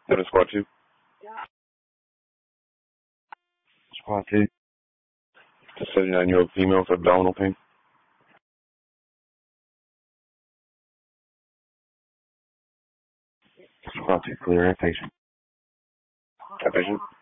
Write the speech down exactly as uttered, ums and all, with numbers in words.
That is squad two. Squad two. The seventy-nine-year-old female with abdominal pain. Squad two, clear. That patient. That patient.